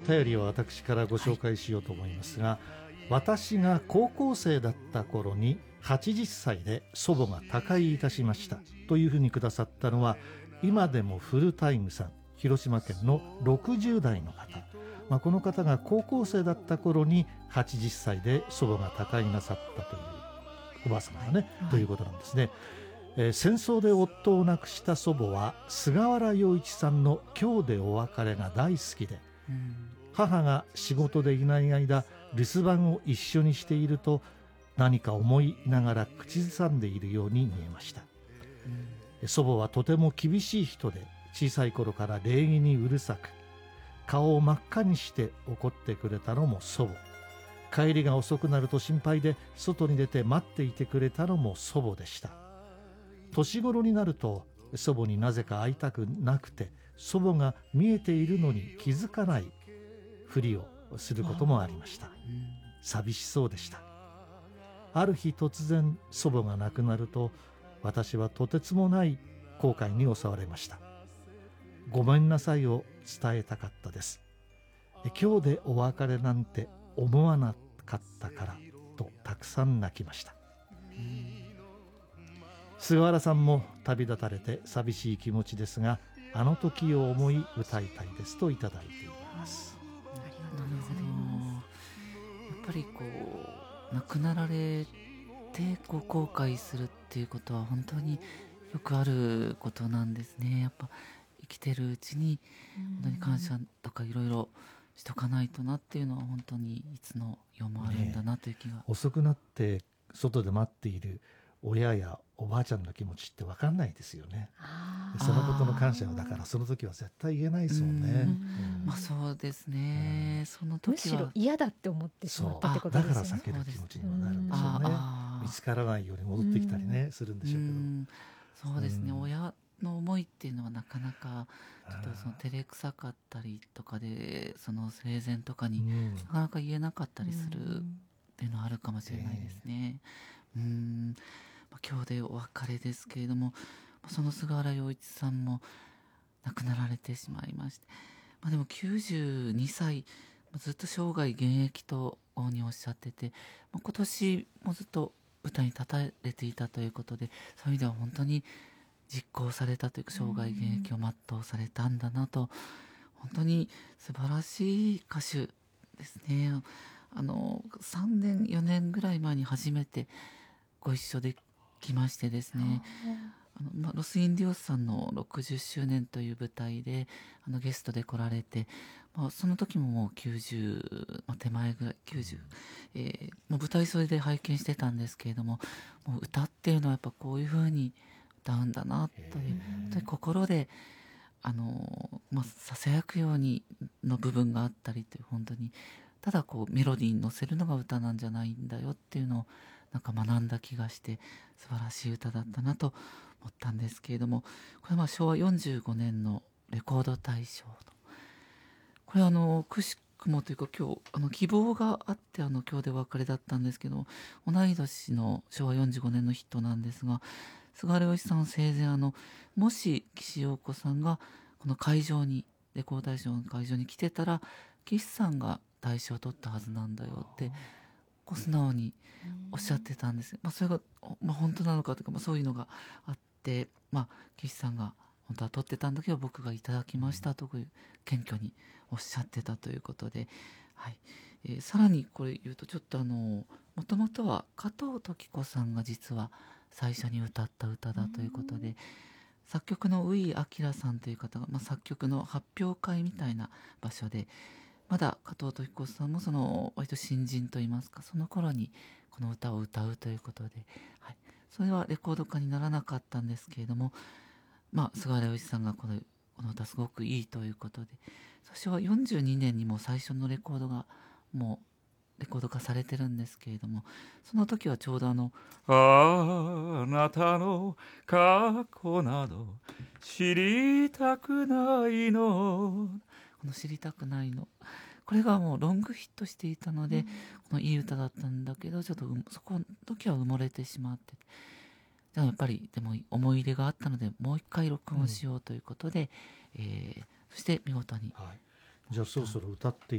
便りを私からご紹介しようと思いますが、私が高校生だった頃に80歳で祖母が他界いたしましたというふうにくださったのは、今でもフルタイムさん、広島県の60代の方、この方が高校生だった頃に80歳で祖母が他界なさったというおばあ様がね、ということなんですね。戦争で夫を亡くした祖母は菅原洋一さんの今日でお別れが大好きで、母が仕事でいない間留守番を一緒にしていると何か思いながら口ずさんでいるように見えました。祖母はとても厳しい人で、小さい頃から礼儀にうるさく、顔を真っ赤にして怒ってくれたのも祖母、帰りが遅くなると心配で外に出て待っていてくれたのも祖母でした。年頃になると祖母になぜか会いたくなくて、祖母が見えているのに気づかないふりをすることもありました。寂しそうでした。ある日突然祖母が亡くなると、私はとてつもない後悔に襲われました。ごめんなさいを伝えたかったです。今日でお別れなんて思わなかったからとたくさん泣きました。菅原さんも旅立たれて寂しい気持ちですが、あの時を思い歌いたいですといただいています。 ありがとうございます。やっぱり亡くなられて後悔するっていうことは本当によくあることなんですね。やっぱ生きてるうちに本当に感謝とかいろいろしとかないとなっていうのは本当にいつの世もあるんだなという気が、 遅くなって外で待っている親やおばあちゃんの気持ちって分かんないですよね。そのことの感謝をだからその時は絶対言えないですもんね。 そうですね、その時はむしろ嫌だって思ってしまったってことですよね。 だから避ける気持ちにはなるんでしょうね。見つからないように戻ってきたりね、するんでしょうけど。 そうですね、親の思いっていうのはなかなかちょっとその照れくさかったりとかで、その生前とかになかなか言えなかったりするっていうのはあるかもしれないですね。今日でお別れですけれども、その菅原洋一さんも亡くなられてしまいまして、でも92歳、ずっと生涯現役とにおっしゃってて、今年もずっと舞台に立たれていたということで、そういう意味では本当に実行されたというか生涯現役を全うされたんだなと、本当に素晴らしい歌手ですね。3年4年ぐらい前に初めてご一緒できましてですね、ロス・インディオスさんの60周年という舞台でゲストで来られて、その時ももう90、手前ぐらい90、もう舞台袖で拝見してたんですけれども、もう歌っていうのはやっぱこういう風に歌うんだなという、本当に心でささやくようにの部分があったりという、本当にただメロディーに乗せるのが歌なんじゃないんだよっていうのをなんか学んだ気がして、素晴らしい歌だったなと思ったんですけれども、これは昭和45年のレコード大賞と、これくしくもというか今日希望があって今日でお別れだったんですけど、同い年の昭和45年のヒットなんですが、菅原洋一さんは生前もし岸洋子さんがこの会場に、レコード大賞の会場に来てたら岸さんが大賞を取ったはずなんだよって素直におっしゃってたんです。それが、本当なのかというか、そういうのがあって、岸さんが本当は取ってたんだけど僕がいただきましたという謙虚におっしゃってたということで、さらにこれ言うとちょっともともとは加藤登紀子さんが実は最初に歌った歌だということで、作曲の宇井明さんという方が、作曲の発表会みたいな場所で、まだ加藤登紀子さんも割と新人といいますか、その頃にこの歌を歌うということで、それはレコード化にならなかったんですけれども、菅原洋一さんがこの歌すごくいいということで、私は42年にも最初のレコードがもうレコード化されてるんですけれども、その時はちょうどあなたの過去など知りたくないの、この知りたくないの、これがもうロングヒットしていたので、このいい歌だったんだけど、ちょっとそこの時は埋もれてしまって、やっぱりでも思い入れがあったのでもう一回録音しようということで、そして見事に、 じゃあそろそろ歌って